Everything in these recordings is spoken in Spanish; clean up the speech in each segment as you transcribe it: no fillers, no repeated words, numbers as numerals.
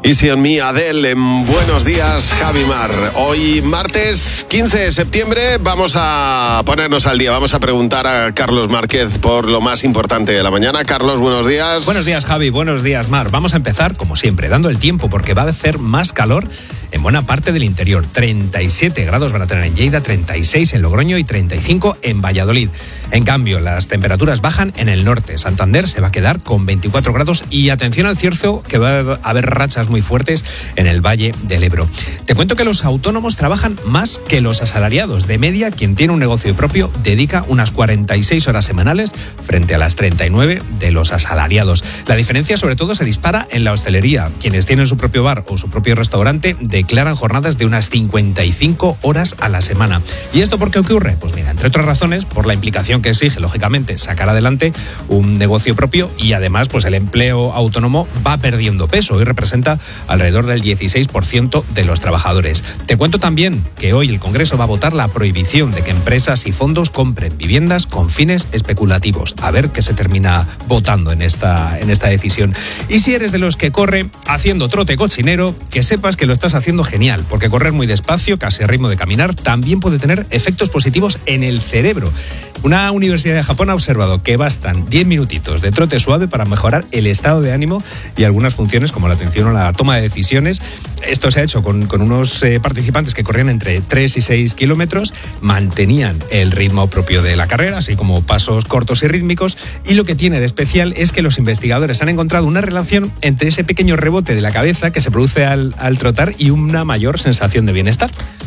Easy on Me, Adele, en Buenos Días, Javi Mar. Hoy, martes 15 de septiembre, vamos a ponernos al día. Vamos a preguntar a Carlos Márquez por lo más importante de la mañana. Carlos, buenos días. Buenos días, Javi. Buenos días, Mar. Vamos a empezar, como siempre, dando el tiempo, porque va a hacer más calor en buena parte del interior. 37 grados van a tener en Lleida, 36 en Logroño y 35 en Valladolid. En cambio, las temperaturas bajan en el norte. Santander se va a quedar con 24 grados y atención al cierzo, que va a haber rachas muy fuertes en el Valle del Ebro. Te cuento que los autónomos trabajan más que los asalariados. De media, quien tiene un negocio propio dedica unas 46 horas semanales frente a las 39 de los asalariados. La diferencia, sobre todo, se dispara en la hostelería. Quienes tienen su propio bar o su propio restaurante declaran jornadas de unas 55 horas a la semana. ¿Y esto por qué ocurre? Pues mira, entre otras razones, por la implicación que exige, lógicamente, sacar adelante un negocio propio y además, pues el empleo autónomo va perdiendo peso y representa alrededor del 16% de los trabajadores. Te cuento también que hoy el Congreso va a votar la prohibición de que empresas y fondos compren viviendas con fines especulativos. A ver qué se termina votando en esta decisión. Y si eres de los que corre haciendo trote cochinero, que sepas que lo estás haciendo genial, porque correr muy despacio, casi a ritmo de caminar, también puede tener efectos positivos en el cerebro. Una universidad de Japón ha observado que bastan 10 minutitos de trote suave para mejorar el estado de ánimo y algunas funciones como la atención o la toma de decisiones. Esto se ha hecho con unos participantes que corrían entre 3 y 6 kilómetros, mantenían el ritmo propio de la carrera, así como pasos cortos y rítmicos, y lo que tiene de especial es que los investigadores han encontrado una relación entre ese pequeño rebote de la cabeza que se produce al trotar y una mayor sensación de bienestar.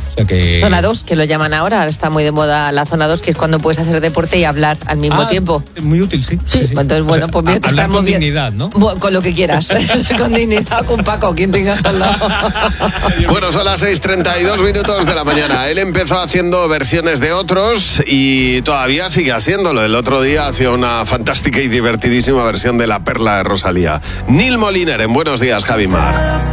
Zona 2, que lo llaman ahora está muy de moda la zona 2, que es cuando puedes hacer deporte y hablar al mismo tiempo. Muy útil, sí. Sí. Entonces, bueno, pues mira que hablar estamos con bien. dignidad, ¿no? Con lo que quieras. Con dignidad, con Paco, quien tengas al lado. Bueno, son las 6:32 de la mañana. Él empezó haciendo versiones de otros y todavía sigue haciéndolo. El otro día hacía una fantástica y divertidísima versión de La Perla de Rosalía. Neil Moliner, en Buenos Días, Javi Mar.